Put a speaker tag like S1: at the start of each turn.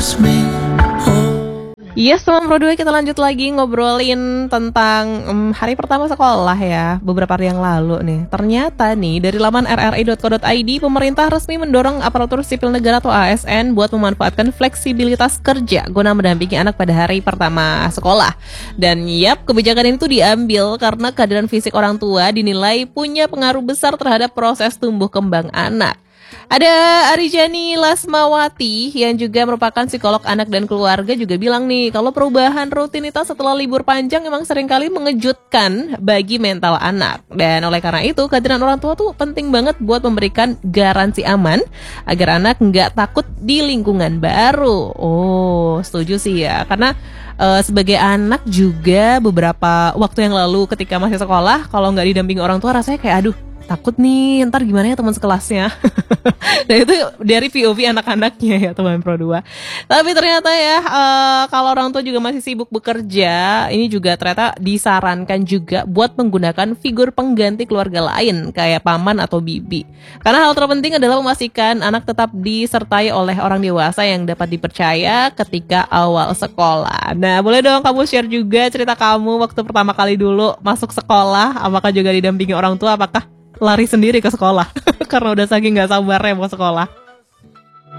S1: Yes, teman Pro 2, kita lanjut lagi ngobrolin tentang hari pertama sekolah ya, beberapa hari yang lalu nih. Ternyata nih, dari laman rri.co.id, pemerintah resmi mendorong aparatur sipil negara atau ASN buat memanfaatkan fleksibilitas kerja guna mendampingi anak pada hari pertama sekolah. Dan yap, kebijakan ini tuh diambil karena kehadiran fisik orang tua dinilai punya pengaruh besar terhadap proses tumbuh kembang anak. Ada Arijani Lasmawati yang juga merupakan psikolog anak dan keluarga juga bilang nih, kalau perubahan rutinitas setelah libur panjang memang seringkali mengejutkan bagi mental anak. Dan oleh karena itu, kehadiran orang tua tuh penting banget buat memberikan garansi aman agar anak nggak takut di lingkungan baru. Oh, setuju sih ya, karena sebagai anak juga beberapa waktu yang lalu ketika masih sekolah, kalau nggak didampingi orang tua rasanya kayak aduh, takut nih, ntar gimana ya teman sekelasnya. Nah itu dari POV anak-anaknya ya teman Pro 2. Tapi ternyata ya kalau orang tua juga masih sibuk bekerja, ini juga ternyata disarankan juga buat menggunakan figur pengganti keluarga lain kayak paman atau bibi. Karena hal terpenting adalah memastikan anak tetap disertai oleh orang dewasa yang dapat dipercaya ketika awal sekolah. Nah boleh dong kamu share juga cerita kamu waktu pertama kali dulu masuk sekolah, apakah juga didampingi orang tua, apakah lari sendiri ke sekolah karena udah saking gak sabarnya mau sekolah.